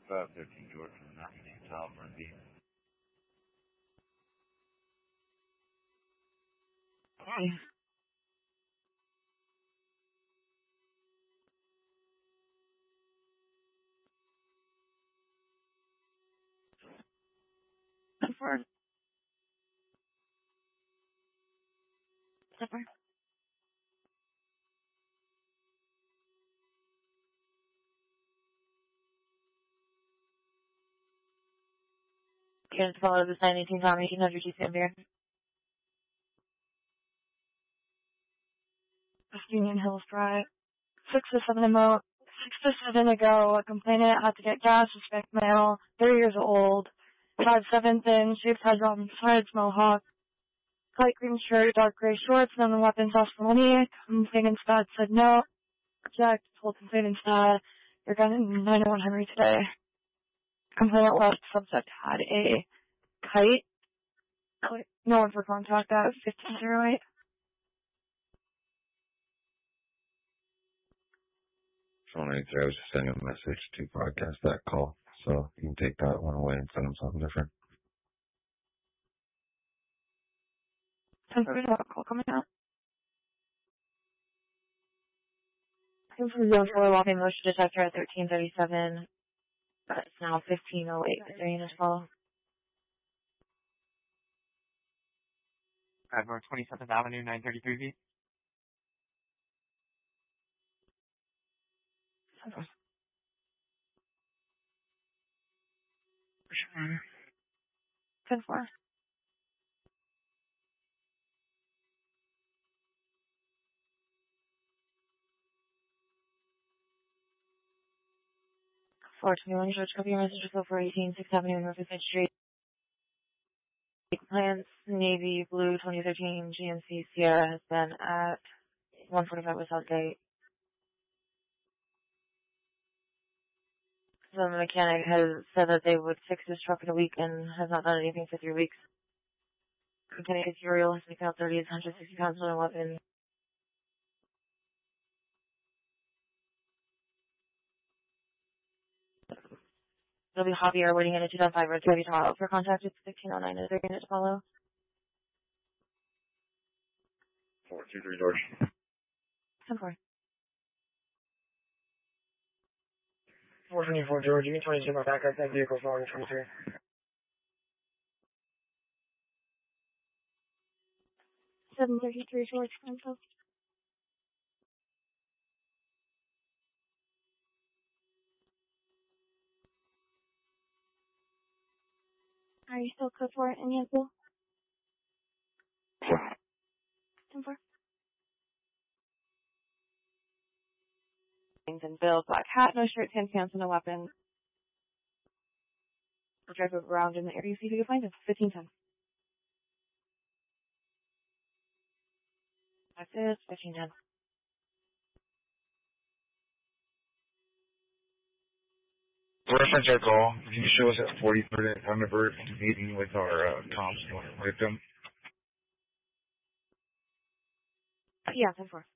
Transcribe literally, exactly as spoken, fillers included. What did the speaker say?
five thirteen George from the National Top for B. For Zipper. Here's the follow the sign eighteen Tom eighteen hundred East Amber. Union Hills Drive. Six to seven ago. Six to seven ago, a complainant had to get gas, respect male, thirty years old, five seven thin, shaved head on sides, mohawk, light green shirt, dark gray shorts, none of the weapons asked for money. Complainant's dad said no. Object, told complainant's dad, you're getting nine one Henry today. Complainant left, subject had a kite. No one for contact at fifteen oh eight. Phone eight three, I was just sending a message to broadcast that call, so you can take that one away and send them something different. ten forty, that call coming out. This is zone four, walking motion detector at thirteen thirty-seven. But it's now fifteen oh eight. Is there unit to follow? At North twenty-seventh Avenue, nine thirty-three V. ten four. four twenty-one, George, copy your message to for eighteen, sixth Avenue, Northside Street. Plants, Navy, Blue, twenty thirteen, G M C Sierra has been at one forty-five West Southgate. The mechanic has said that they would fix his truck in a week and has not done anything for three weeks. Mechanic is Uriel, has been found thirty, one hundred sixty pounds on a weapon. It'll be Javier waiting in a two thousand five Red Chevy Tahoe for contact. It's fifteen oh nine. Is there a unit to follow? four two three George. ten four. four twenty-four George, you can twenty-two my backup, that vehicle following twenty-three. seven thirty-three George, Franco. Are you still code for it in Yankee? ten four. And Bill, black hat, no shirt, tan pants, and a weapon. We'll drive around in the area, see if you can find him. fifteen ten. That's it, fifteen ten. Reference our call. If you can show us at forty-third at Thunderbird meeting with our uh, comps victim. Yeah, ten four.